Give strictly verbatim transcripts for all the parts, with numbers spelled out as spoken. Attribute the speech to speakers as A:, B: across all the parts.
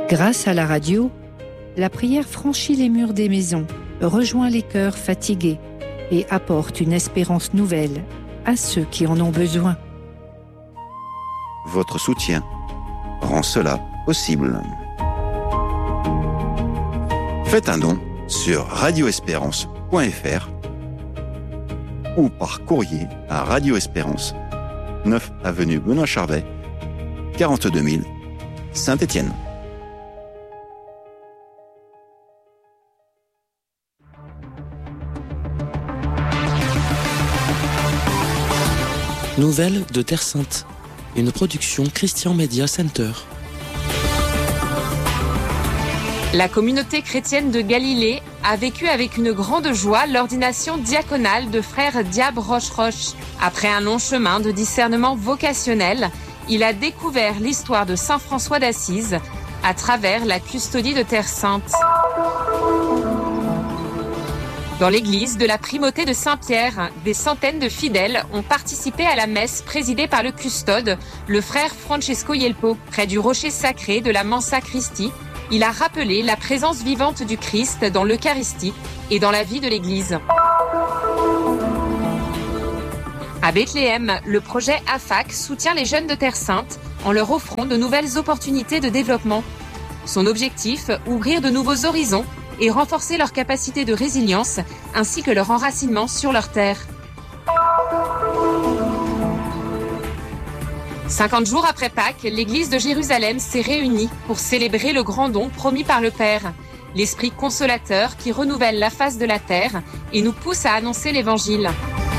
A: Grâce à la radio, la prière franchit les murs des maisons, rejoint les cœurs fatigués et apporte une espérance nouvelle à ceux qui en ont besoin.
B: Votre soutien rend cela possible. Faites un don sur radio espérance point f r ou par courrier à Radio Espérance, neuf avenue Benoît Charvet, quarante-deux mille, Saint-Étienne.
C: Nouvelles de Terre Sainte, une production Christian Media Center.
D: La communauté chrétienne de Galilée a vécu avec une grande joie l'ordination diaconale de frère Diab Roche-Roche. Après un long chemin de discernement vocationnel, il a découvert l'histoire de Saint François d'Assise à travers la custodie de Terre Sainte. Dans l'église de la Primauté de Saint-Pierre, des centaines de fidèles ont participé à la messe présidée par le custode, le frère Francesco Yelpo. Près du rocher sacré de la Mensa Christi, il a rappelé la présence vivante du Christ dans l'Eucharistie et dans la vie de l'église. À Bethléem, le projet A F A C soutient les jeunes de Terre Sainte en leur offrant de nouvelles opportunités de développement. Son objectif, ouvrir de nouveaux horizons et renforcer leur capacité de résilience ainsi que leur enracinement sur leur terre. cinquante jours après Pâques, l'église de Jérusalem s'est réunie pour célébrer le grand don promis par le Père, l'Esprit consolateur qui renouvelle la face de la terre et nous pousse à annoncer l'Évangile.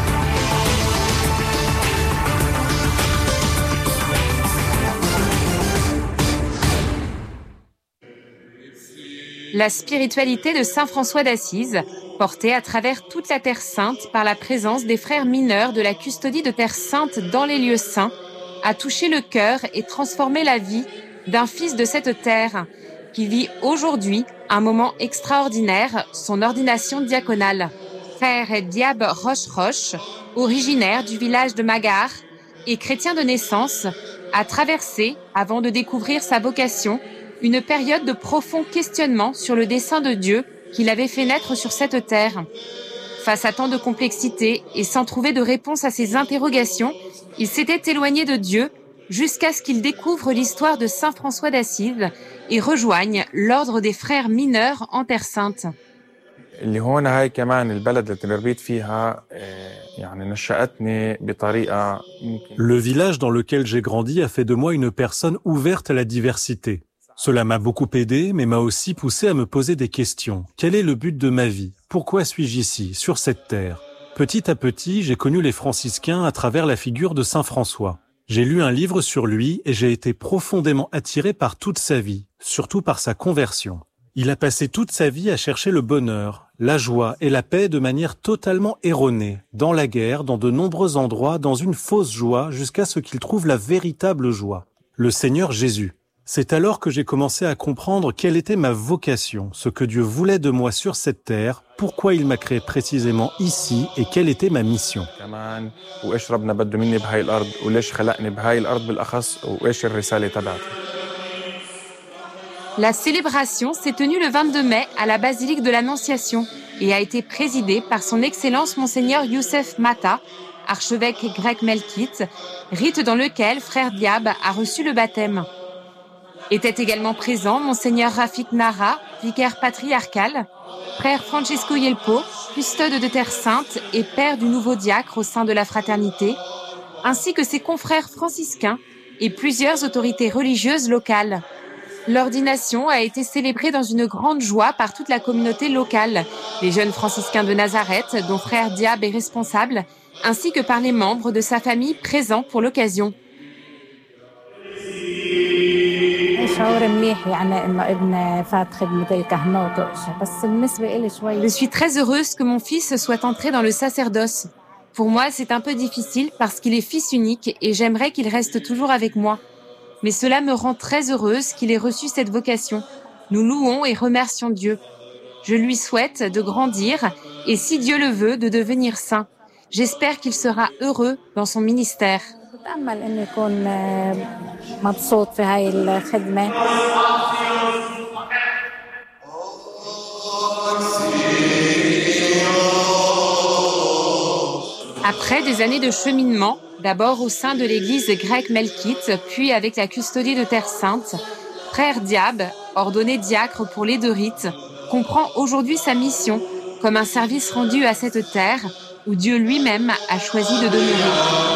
D: La spiritualité de Saint François d'Assise, portée à travers toute la Terre Sainte par la présence des frères mineurs de la custodie de Terre Sainte dans les lieux saints, a touché le cœur et transformé la vie d'un fils de cette terre qui vit aujourd'hui un moment extraordinaire, son ordination diaconale. Frère Diab Roche-Roche, originaire du village de Magar et chrétien de naissance, a traversé, avant de découvrir sa vocation, une période de profond questionnement sur le dessein de Dieu qu'il avait fait naître sur cette terre. Face à tant de complexité et sans trouver de réponse à ses interrogations, il s'était éloigné de Dieu jusqu'à ce qu'il découvre l'histoire de Saint François d'Assise et rejoigne l'ordre des frères mineurs en Terre Sainte.
E: Le village dans lequel j'ai grandi a fait de moi une personne ouverte à la diversité. Cela m'a beaucoup aidé, mais m'a aussi poussé à me poser des questions. Quel est le but de ma vie? Pourquoi suis-je ici, sur cette terre? Petit à petit, j'ai connu les franciscains à travers la figure de Saint François. J'ai lu un livre sur lui et j'ai été profondément attiré par toute sa vie, surtout par sa conversion. Il a passé toute sa vie à chercher le bonheur, la joie et la paix de manière totalement erronée, dans la guerre, dans de nombreux endroits, dans une fausse joie, jusqu'à ce qu'il trouve la véritable joie, le Seigneur Jésus. C'est alors que j'ai commencé à comprendre quelle était ma vocation, ce que Dieu voulait de moi sur cette terre, pourquoi il m'a créé précisément ici et quelle était ma mission.
D: La célébration s'est tenue le vingt-deux mai à la basilique de l'Annonciation et a été présidée par son Excellence Monseigneur Youssef Mata, archevêque grec melkite, rite dans lequel frère Diab a reçu le baptême. Était également présent Monseigneur Rafik Nara, vicaire patriarcal, frère Francesco Yelpo, custode de Terre Sainte et père du nouveau diacre au sein de la fraternité, ainsi que ses confrères franciscains et plusieurs autorités religieuses locales. L'ordination a été célébrée dans une grande joie par toute la communauté locale, les jeunes franciscains de Nazareth, dont frère Diab est responsable, ainsi que par les membres de sa famille présents pour l'occasion. Je suis très heureuse que mon fils soit entré dans le sacerdoce. Pour moi, c'est un peu difficile parce qu'il est fils unique et j'aimerais qu'il reste toujours avec moi. Mais cela me rend très heureuse qu'il ait reçu cette vocation. Nous louons et remercions Dieu. Je lui souhaite de grandir et, si Dieu le veut, de devenir saint. J'espère qu'il sera heureux dans son ministère.
F: بتأمل إنه يكون مبسوط في هاي الخدمة.
D: Après des années de cheminement, d'abord au sein de l'église grecque melkite, puis avec la custodie de Terre Sainte, Frère Diab, ordonné diacre pour les deux rites, comprend aujourd'hui sa mission comme un service rendu à cette terre où Dieu lui-même a choisi de demeurer.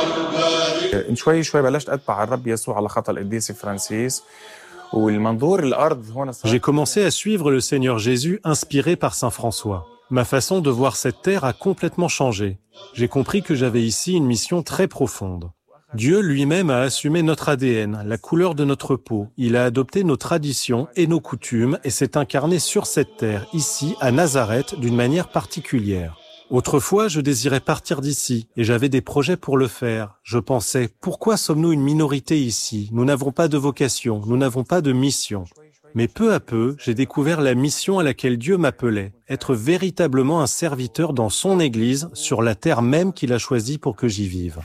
E: J'ai commencé à suivre le Seigneur Jésus inspiré par Saint François. Ma façon de voir cette terre a complètement changé. J'ai compris que j'avais ici une mission très profonde. Dieu lui-même a assumé notre A D N, la couleur de notre peau. Il a adopté nos traditions et nos coutumes et s'est incarné sur cette terre, ici, à Nazareth, d'une manière particulière. Autrefois, je désirais partir d'ici et j'avais des projets pour le faire. Je pensais, pourquoi sommes-nous une minorité ici? Nous n'avons pas de vocation, nous n'avons pas de mission. Mais peu à peu, j'ai découvert la mission à laquelle Dieu m'appelait, être véritablement un serviteur dans son Église, sur la terre même qu'il a choisie pour que j'y vive.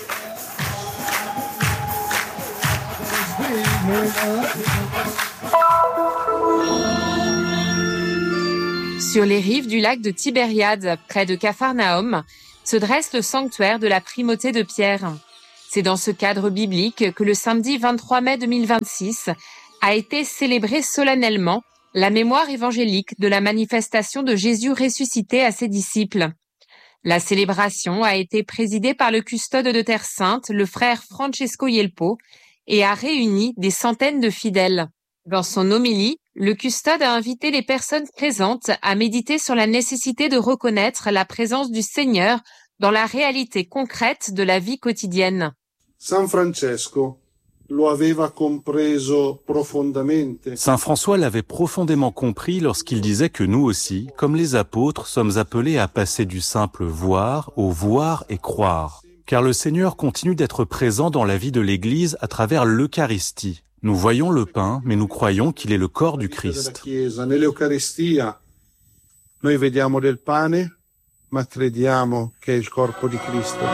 D: Sur les rives du lac de Tibériade, près de Capharnaüm, se dresse le sanctuaire de la primauté de Pierre. C'est dans ce cadre biblique que le samedi vingt-trois mai deux mille vingt-six a été célébrée solennellement la mémoire évangélique de la manifestation de Jésus ressuscité à ses disciples. La célébration a été présidée par le custode de Terre Sainte, le frère Francesco Yelpo, et a réuni des centaines de fidèles. Dans son homélie, le custode a invité les personnes présentes à méditer sur la nécessité de reconnaître la présence du Seigneur dans la réalité concrète de la vie quotidienne.
F: San Francesco lo aveva compreso profondamente.
E: Saint François l'avait profondément compris lorsqu'il disait que nous aussi, comme les apôtres, sommes appelés à passer du simple voir au voir et croire. Car le Seigneur continue d'être présent dans la vie de l'Église à travers l'Eucharistie. Nous voyons le pain, mais nous croyons qu'il est le corps du Christ.
F: Nell'Eucaristia, noi vediamo del pane, ma crediamo che è il corpo di Cristo.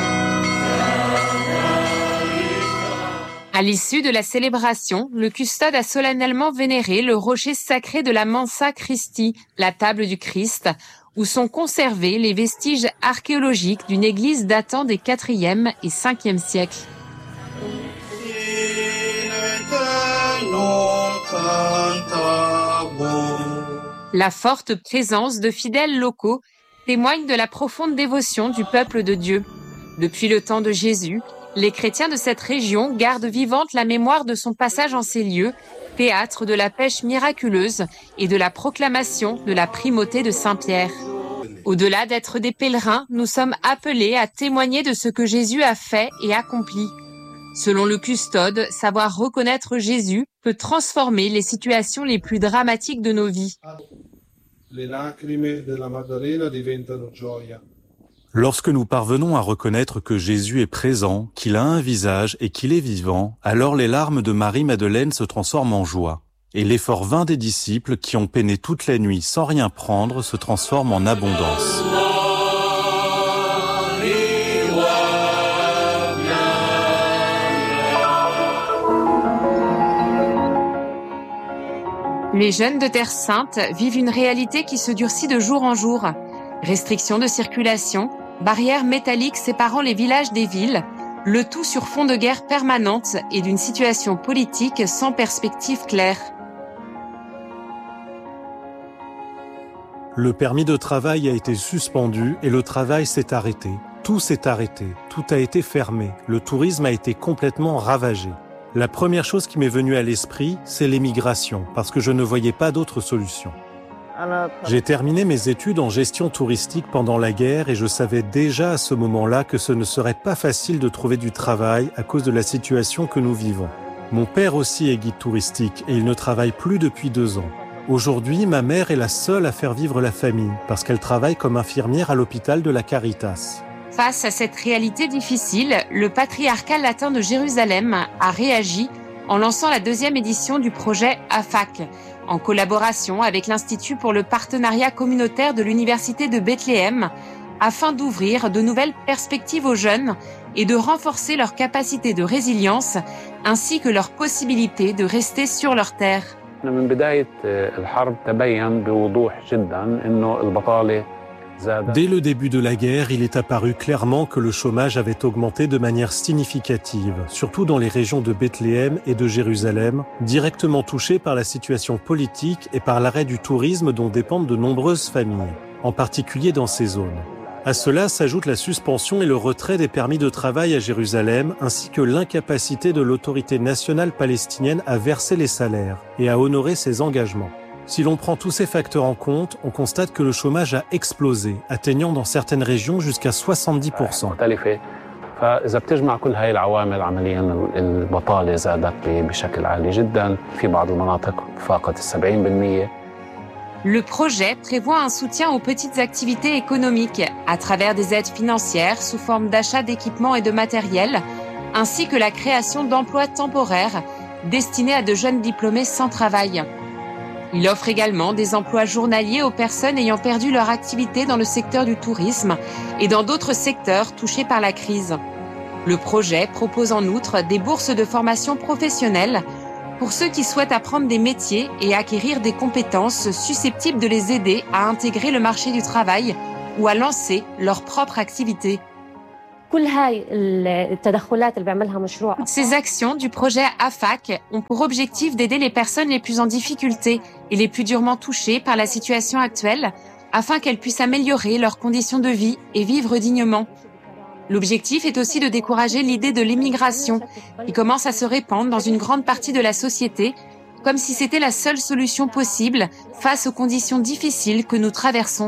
D: À l'issue de la célébration, le custode a solennellement vénéré le rocher sacré de la Mensa Christi, la table du Christ, où sont conservés les vestiges archéologiques d'une église datant des quatrième et cinquième siècles. La forte présence de fidèles locaux témoigne de la profonde dévotion du peuple de Dieu. Depuis le temps de Jésus, les chrétiens de cette région gardent vivante la mémoire de son passage en ces lieux, théâtre de la pêche miraculeuse et de la proclamation de la primauté de Saint-Pierre. Au-delà d'être des pèlerins, nous sommes appelés à témoigner de ce que Jésus a fait et accompli. Selon le custode, savoir reconnaître Jésus peut transformer les situations les plus dramatiques de nos vies.
F: Le lacrime della Maddalena diventano gioia.
E: Lorsque nous parvenons à reconnaître que Jésus est présent, qu'il a un visage et qu'il est vivant, alors les larmes de Marie-Madeleine se transforment en joie. Et l'effort vain des disciples qui ont peiné toute la nuit sans rien prendre se transforme en abondance.
D: Les jeunes de Terre Sainte vivent une réalité qui se durcit de jour en jour. Restrictions de circulation, barrières métalliques séparant les villages des villes, le tout sur fond de guerre permanente et d'une situation politique sans perspective claire.
E: Le permis de travail a été suspendu et le travail s'est arrêté. Tout s'est arrêté, tout a été fermé, le tourisme a été complètement ravagé. La première chose qui m'est venue à l'esprit, c'est l'émigration, parce que je ne voyais pas d'autre solution. J'ai terminé mes études en gestion touristique pendant la guerre et je savais déjà à ce moment-là que ce ne serait pas facile de trouver du travail à cause de la situation que nous vivons. Mon père aussi est guide touristique et il ne travaille plus depuis deux ans. Aujourd'hui, ma mère est la seule à faire vivre la famille parce qu'elle travaille comme infirmière à l'hôpital de la Caritas.
D: Face à cette réalité difficile, le patriarcat latin de Jérusalem a réagi en lançant la deuxième édition du projet A F A C, en collaboration avec l'Institut pour le partenariat communautaire de l'Université de Bethléem, afin d'ouvrir de nouvelles perspectives aux jeunes et de renforcer leur capacité de résilience, ainsi que leur possibilité de rester sur leur terre.
G: من بداية الحرب تبين بوضوح جدا إنه البطالة
E: Dès le début de la guerre, il est apparu clairement que le chômage avait augmenté de manière significative, surtout dans les régions de Bethléem et de Jérusalem, directement touchées par la situation politique et par l'arrêt du tourisme dont dépendent de nombreuses familles, en particulier dans ces zones. À cela s'ajoute la suspension et le retrait des permis de travail à Jérusalem, ainsi que l'incapacité de l'autorité nationale palestinienne à verser les salaires et à honorer ses engagements. Si l'on prend tous ces facteurs en compte, on constate que le chômage a explosé, atteignant dans certaines régions jusqu'à soixante-dix pour cent.
G: فإذا بتجمع كل هاي العوامل عمليا البطالة زادت بشكل عالي جدا في بعض المناطق فاقت السبعين بالمية.
D: Le projet prévoit un soutien aux petites activités économiques à travers des aides financières sous forme d'achat d'équipements et de matériel, ainsi que la création d'emplois temporaires destinés à de jeunes diplômés sans travail. Il offre également des emplois journaliers aux personnes ayant perdu leur activité dans le secteur du tourisme et dans d'autres secteurs touchés par la crise. Le projet propose en outre des bourses de formation professionnelle pour ceux qui souhaitent apprendre des métiers et acquérir des compétences susceptibles de les aider à intégrer le marché du travail ou à lancer leur propre activité. Ces actions du projet A F A C ont pour objectif d'aider les personnes les plus en difficulté et les plus durement touchées par la situation actuelle afin qu'elles puissent améliorer leurs conditions de vie et vivre dignement. L'objectif est aussi de décourager l'idée de l'émigration qui commence à se répandre dans une grande partie de la société comme si c'était la seule solution possible face aux conditions difficiles que nous traversons.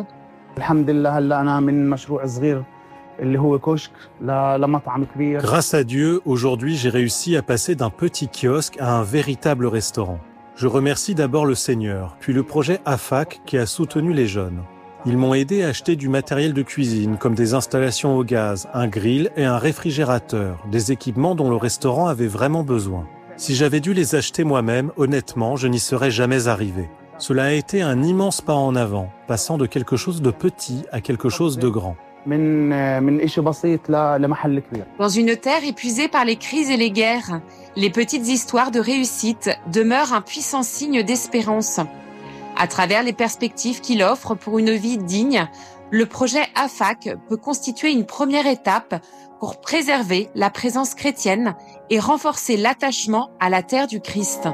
E: Grâce à Dieu, aujourd'hui, j'ai réussi à passer d'un petit kiosque à un véritable restaurant. Je remercie d'abord le Seigneur, puis le projet A F A C qui a soutenu les jeunes. Ils m'ont aidé à acheter du matériel de cuisine, comme des installations au gaz, un grill et un réfrigérateur, des équipements dont le restaurant avait vraiment besoin. Si j'avais dû les acheter moi-même, honnêtement, je n'y serais jamais arrivé. Cela a été un immense pas en avant, passant de quelque chose de petit à quelque chose de grand.
D: Dans une terre épuisée par les crises et les guerres, les petites histoires de réussite demeurent un puissant signe d'espérance. À travers les perspectives qu'il offre pour une vie digne, le projet A F A C peut constituer une première étape pour préserver la présence chrétienne et renforcer l'attachement à la terre du Christ.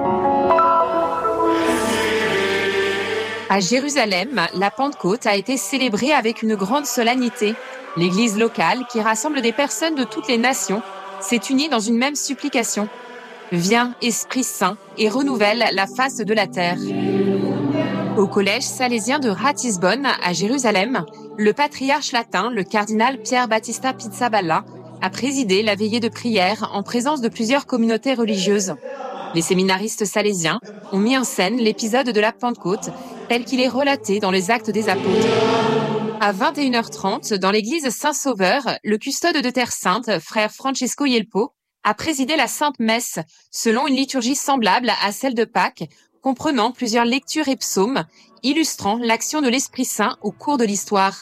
D: À Jérusalem, la Pentecôte a été célébrée avec une grande solennité. L'église locale, qui rassemble des personnes de toutes les nations, s'est unie dans une même supplication. Viens, Esprit Saint, et renouvelle la face de la terre. Au collège salésien de Ratisbonne, à Jérusalem, le patriarche latin, le cardinal Pierre Battista Pizzaballa, a présidé la veillée de prière en présence de plusieurs communautés religieuses. Les séminaristes salésiens ont mis en scène l'épisode de la Pentecôte tel qu'il est relaté dans les Actes des Apôtres. À vingt et une heures trente, dans l'église Saint-Sauveur, le custode de Terre Sainte, frère Francesco Yelpo, a présidé la Sainte Messe selon une liturgie semblable à celle de Pâques, comprenant plusieurs lectures et psaumes, illustrant l'action de l'Esprit Saint au cours de l'histoire.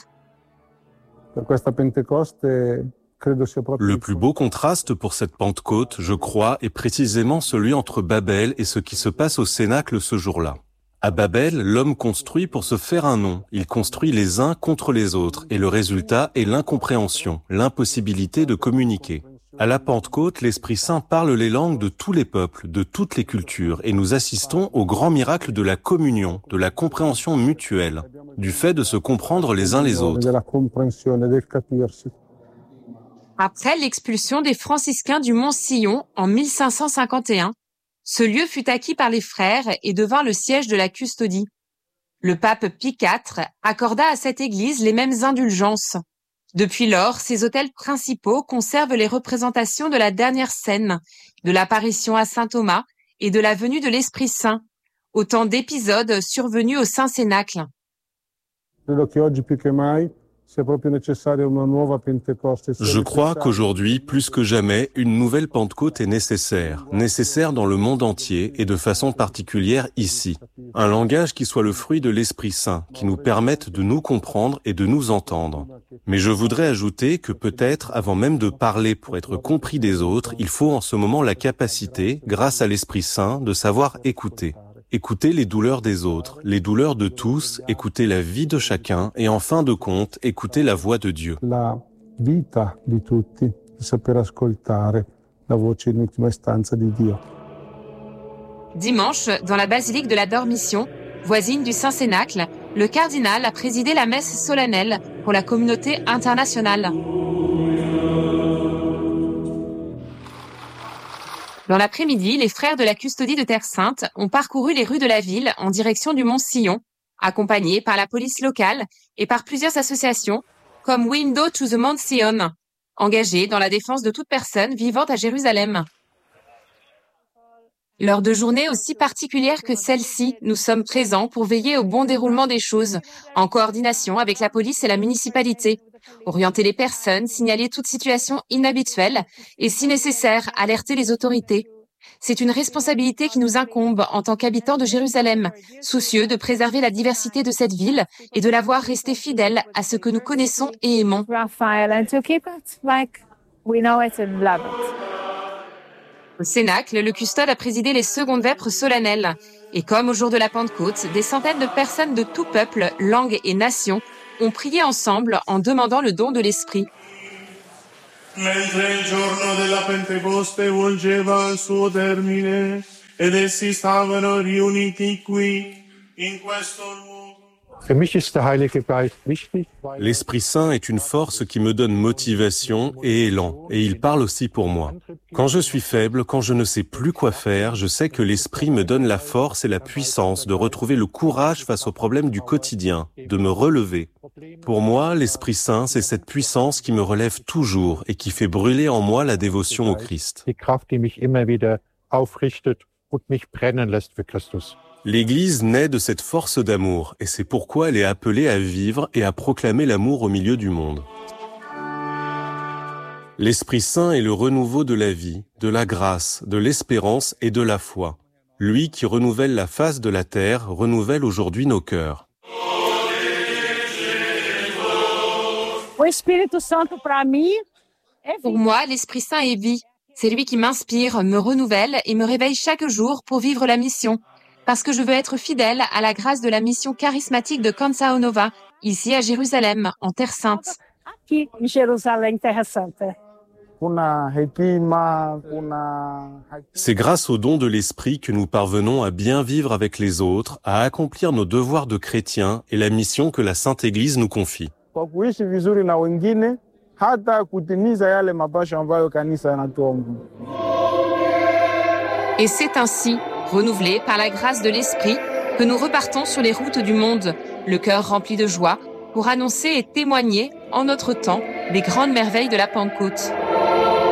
E: Le plus beau contraste pour cette Pentecôte, je crois, est précisément celui entre Babel et ce qui se passe au Cénacle ce jour-là. À Babel, l'homme construit pour se faire un nom. Il construit les uns contre les autres et le résultat est l'incompréhension, l'impossibilité de communiquer. À la Pentecôte, l'Esprit Saint parle les langues de tous les peuples, de toutes les cultures et nous assistons au grand miracle de la communion, de la compréhension mutuelle, du fait de se comprendre les uns les autres.
D: Après l'expulsion des franciscains du Mont Sillon en mille cinq cent cinquante et un, ce lieu fut acquis par les frères et devint le siège de la custodie. Le pape Pie quatre accorda à cette église les mêmes indulgences. Depuis lors, ces autels principaux conservent les représentations de la dernière scène, de l'apparition à saint Thomas et de la venue de l'Esprit Saint, autant d'épisodes survenus au Saint-Cénacle.
E: Je crois qu'aujourd'hui, plus que jamais, une nouvelle Pentecôte est nécessaire, nécessaire dans le monde entier et de façon particulière ici. Un langage qui soit le fruit de l'Esprit Saint, qui nous permette de nous comprendre et de nous entendre. Mais je voudrais ajouter que peut-être, avant même de parler pour être compris des autres, il faut en ce moment la capacité, grâce à l'Esprit Saint, de savoir écouter. écouter les douleurs des autres, les douleurs de tous, écouter la vie de chacun et en fin de compte, écouter la voix de Dieu.
F: La vita di tutti, saper ascoltare la voce in ultima istanza di Dio.
D: Dimanche, dans la basilique de la Dormition, voisine du Saint-Cénacle, le cardinal a présidé la messe solennelle pour la communauté internationale. Dans l'après-midi, les frères de la Custodie de Terre Sainte ont parcouru les rues de la ville en direction du Mont Sillon, accompagnés par la police locale et par plusieurs associations, comme Window to the Mount Sion, engagées dans la défense de toute personne vivant à Jérusalem. Lors de journées aussi particulières que celle-ci, nous sommes présents pour veiller au bon déroulement des choses, en coordination avec la police et la municipalité, orienter les personnes, signaler toute situation inhabituelle et, si nécessaire, alerter les autorités. C'est une responsabilité qui nous incombe en tant qu'habitants de Jérusalem, soucieux de préserver la diversité de cette ville et de la voir rester fidèle à ce que nous connaissons et aimons. Au Cénacle, le custode a présidé les secondes vêpres solennelles. Et comme au jour de la Pentecôte, des centaines de personnes de tout peuple, langue et nation ont prié ensemble en demandant le don de l'Esprit.
H: Mentre il giorno della Pentecoste volgeva al suo termine ed essi stavano riuniti qui in questo luogo.
E: L'Esprit Saint est une force qui me donne motivation et élan, et il parle aussi pour moi. Quand je suis faible, quand je ne sais plus quoi faire, je sais que l'Esprit me donne la force et la puissance de retrouver le courage face aux problèmes du quotidien, de me relever. Pour moi, l'Esprit Saint, c'est cette puissance qui me relève toujours et qui fait brûler en moi la dévotion au Christ. L'Église naît de cette force d'amour et c'est pourquoi elle est appelée à vivre et à proclamer l'amour au milieu du monde. L'Esprit Saint est le renouveau de la vie, de la grâce, de l'espérance et de la foi. Lui qui renouvelle la face de la terre renouvelle aujourd'hui nos cœurs.
D: Pour moi, l'Esprit Saint est vie. C'est lui qui m'inspire, me renouvelle et me réveille chaque jour pour vivre la mission. Parce que je veux être fidèle à la grâce de la mission charismatique de Canção Nova, ici à Jérusalem, en Terre Sainte.
E: C'est grâce au don de l'Esprit que nous parvenons à bien vivre avec les autres, à accomplir nos devoirs de chrétiens et la mission que la Sainte Église nous confie.
D: Et c'est ainsi, renouvelés par la grâce de l'Esprit, que nous repartons sur les routes du monde, le cœur rempli de joie, pour annoncer et témoigner, en notre temps, les grandes merveilles de la Pentecôte.